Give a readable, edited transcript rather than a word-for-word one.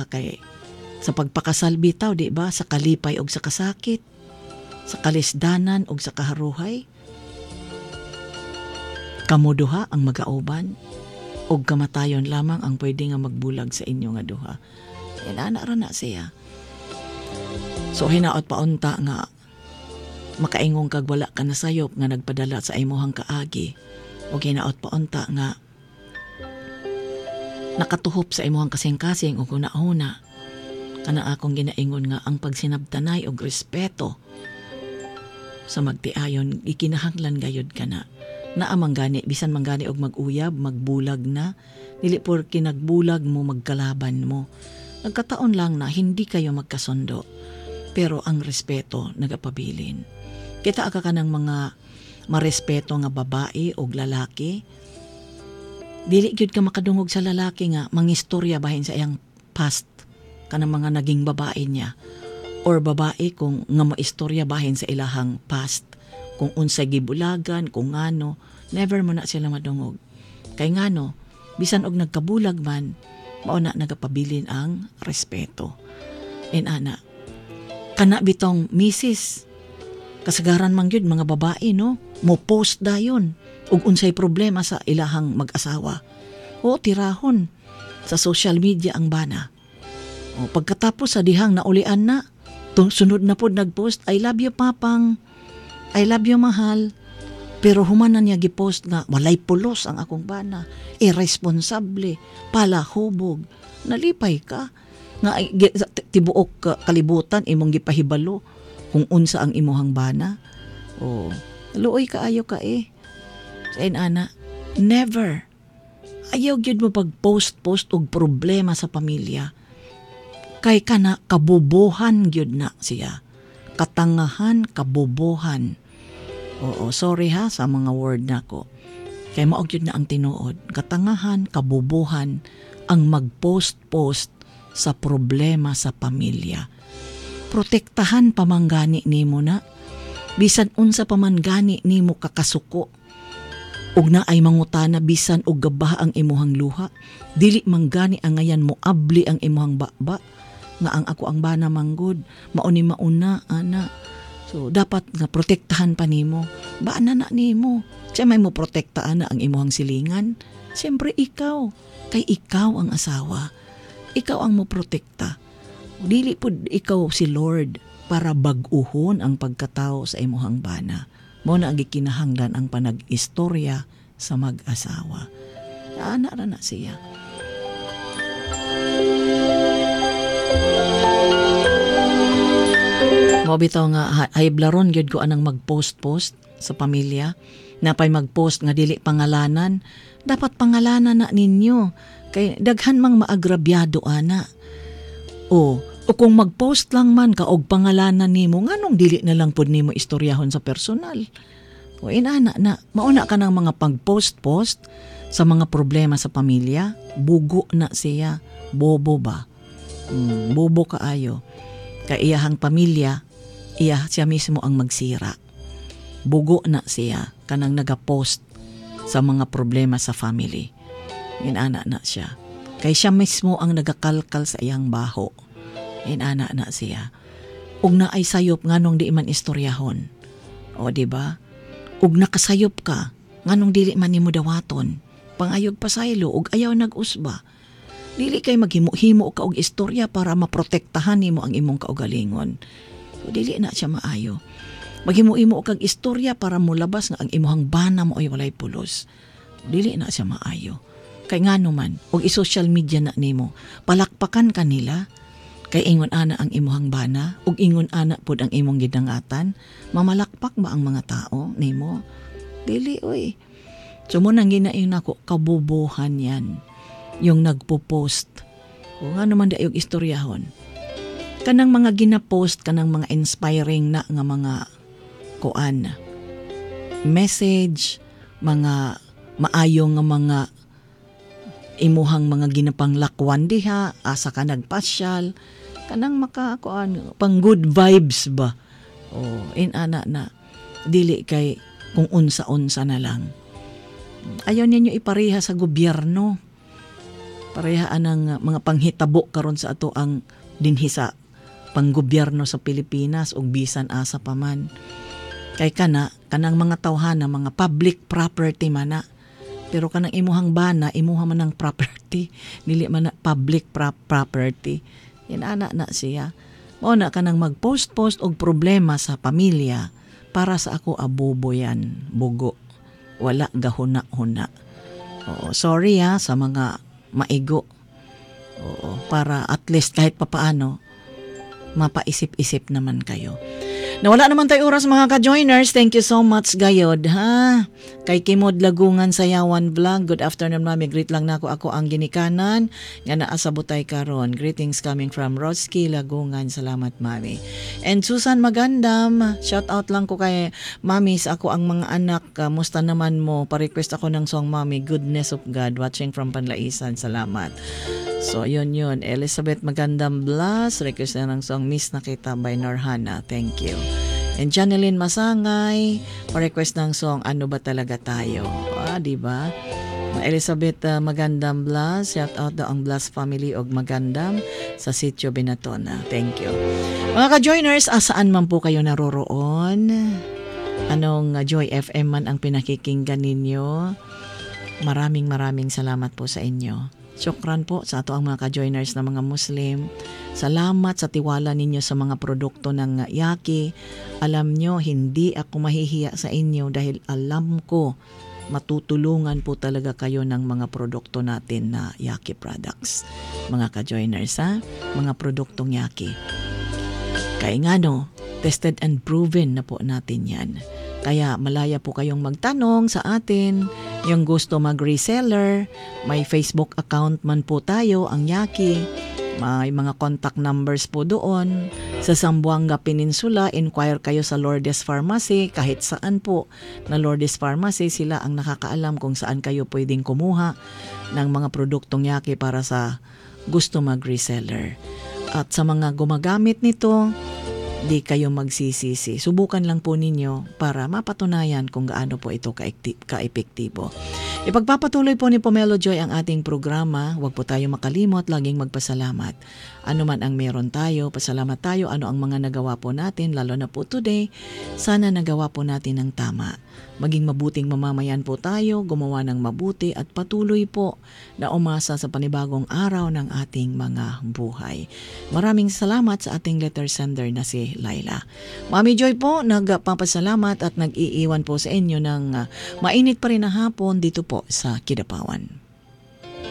kay sa pagpakasal bitaw, di ba, sa kalipay og sa kasakit, sa kalisdanan og sa kaharuhay, kamuduha ang magauban og kamatayon lamang ang pwede nga magbulag sa inyo nga duha. Ana ra na siya. So hinaot paunta nga makaingong kag wala ka na sayop nga nagpadala sa imuhang kaagi, o hinaot paunta nga nakatuhop sa imuhang kasing-kasing o kuna-una. Kana akong ginaingon nga ang pagsinabtanay og respeto sa magtiayon ikinahanglan gayud kana. Naamang gani bisan manggani og mag-uyab, magbulag na, dili porke nagbulag mo magkalaban mo. Nagkataon lang na hindi kayo magkasundo, pero ang respeto nagapabilin. Kita ka kanang mga marespeto nga babae o lalaki, dili gyud ka makadungog sa lalaki nga mangistorya bahin sa iyang past kanang mga naging babae niya, or babae kung nga maistorya bahin sa ilahang past, kung unsay gibulagan, kung ngano, never mo na sila madungog. Kay ngano, bisan og nagkabulag man, mao na nagapabilin ang respeto. Ana, kana bitong misis, kasagaran man gyud mga babae, no, mo post dayon ug unsay problema sa ilahang mag-asawa. O tirahon sa social media ang bana. O pagkatapos sa dihang naulian na, sunod na pod nagpost, I love you papang, I love you mahal. Pero human na niya gipost nga walay pulos ang akong bana, irresponsable, palahubog. Nalipay ka nga tibuok kalibutan imong gipahibalo kung unsa ang imuhang bana. O luoy kaayo ka sa ana, never. Ayaw gyud mo pag-post og problema sa pamilya. Kay kana kabubuhan gyud na siya. Katangahan, kabubuhan. Oo, sorry ha sa mga word nako. Kay mao gyud na ang tinuod. Katangahan, kabubuhan ang mag-post sa problema sa pamilya. Protektahan pamanggani nimo na. Bisan unsa pamanggani nimo kakasuko. Ug na ay mangutana bisan og gabah ang imuhang luha, dili manggani ang ngayan mo abli ang imuhang baba nga ang ako ang bana manggod, mao ni mauna ana. So dapat nga protektahan pa nimo. Bana na nimo. Siya may mo protektaan na ang imuhang silingan. Siyempre ikaw, kay ikaw ang asawa. Ikaw ang mo protekta. Dili pud ikaw si Lord para bag-uhon ang pagkatao sa imuhang bana. Mo na ang gikinahanglan ang panag-istorya sa mag-asawa. Ana ra na siya. Mo bitaw nga haiblaron gyud ko anang mag-post sa pamilya. Napay mag-post nga dili pangalanan. Dapat pangalanan na ninyo. Kay daghan mang maagrabyado ana. O kung mag-post lang man ka og pangalanan nimo, nganong dili na lang pud nimo istoryahon sa personal. O inana na, mauna ka ng mga pag-post sa mga problema sa pamilya, bugo na siya, bobo ba? Bobo kaayo. Kay iyahang pamilya, siya mismo ang magsira. Bugo na siya, kanang nagapost sa mga problema sa family. Inana na siya. Kay siya mismo ang nagakalkal sa iyang baho. Inana na siya. Ug na ay sayop nganong di man istoryahon. O di ba? Ug nakasayop ka nganong dili man nimo dawaton. Pangayog pasaylo ug ayaw nag-usba. Dili kay maghimo-himo ka og istorya para maprotektahan nimo ang imong kaugalingon. So dili na siya maayo. Maghimo-himo kag istorya para mulabas nga ang imong bana mo ay walay pulos. Dili na siya maayo. Kay ngano man og i-social media na nimo, palakpakan kanila. Kay ingon ana ang imuhang bana, ug ingon ana pod ang imong gidangatan, mamalakpak ba ang mga tao nimo? Dili oy. So mo nang ginaing nako kabubuhan yan. Yung nagpo-post. O nga naman di ayog istoryahon. Kanang mga gina-post, kanang mga inspiring na nga mga kuan. Message, mga maayong nga mga imuhang mga ginapanglakwan diha, asa ka nagpasyal, kanang makakuan pang good vibes ba. O inana na dili kay kung unsa-unsa na lang. Ayaw ninyo ipareha sa gobyerno. Parehaan ng mga panghitabo karon sa ato ang dinhi sa panggobyerno sa Pilipinas ug bisan asa pa man. Kay kanang mga tawhana mga public property man na. Pero kanang imuhang bana, imuha man ng property, dili man na public property. Inana na siya. Mao na kanang mag-post og problema sa pamilya para sa ako abubo yan, bugo. Wala gahuna-huna. Oo, sorry sa mga maigo. Oo, para at least kahit papaano mapaisip-isip naman kayo. Nawala naman tayo oras mga ka-joiners. Thank you so much gayod ha. Kay Kimod Lagungan Sayawan Vlog. Good afternoon mami. Greet lang nako ako ang ginikanan nga naa sa butay karon. Greetings coming from Roski Lagungan. Salamat mami. And Susan Magandam, shout out lang ko kay mami sa ako ang mga anak. Musta naman mo? Pa-request ako ng song mami, Goodness of God. Watching from Panlaisan. Salamat. So, yun. Elizabeth Magandam Blas, request na ng song Miss Nakita by Norhana. Thank you. And Janeline Masangay, pa-request ng song Ano Ba Talaga Tayo? Diba? Elizabeth Magandam Blas, shout out daw ang Blas family og Magandam sa Sitio Binatona. Thank you. Mga ka-joiners, saan man po kayo naroroon? Anong Joy FM man ang pinakikinggan ninyo? Maraming salamat po sa inyo. Syukran po sa ato ang mga ka-joiners na mga Muslim. Salamat sa tiwala ninyo sa mga produkto ng Yaki. Alam nyo, hindi ako mahihiya sa inyo dahil alam ko matutulungan po talaga kayo ng mga produkto natin na Yaki products. Mga ka-joiners mga produktong Yaki. Kaya nga tested and proven na po natin yan. Kaya malaya po kayong magtanong sa atin. Yung gusto mag-reseller, may Facebook account man po tayo, ang Yaki. May mga contact numbers po doon. Sa Zamboanga Peninsula, inquire kayo sa Lourdes Pharmacy. Kahit saan po na Lourdes Pharmacy, sila ang nakakaalam kung saan kayo pwedeng kumuha ng mga produktong Yaki para sa gusto mag-reseller. At sa mga gumagamit nito, di kayo magsisisi. Subukan lang po ninyo para mapatunayan kung gaano po ito ka-epektibo. Ipagpapatuloy po ni Pomelo Joy ang ating programa. Huwag po tayo makalimot, laging magpasalamat. Ano man ang meron tayo, pasalamat tayo. Ano ang mga nagawa po natin, lalo na po today, sana nagawa po natin ng tama. Maging mabuting mamamayan po tayo, gumawa ng mabuti at patuloy po na umasa sa panibagong araw ng ating mga buhay. Maraming salamat sa ating letter sender na si Laila. Mami Joy po, nagpapasalamat at nag-iiwan po sa inyo ng mainit pa rin na hapon dito po sa Kidapawan.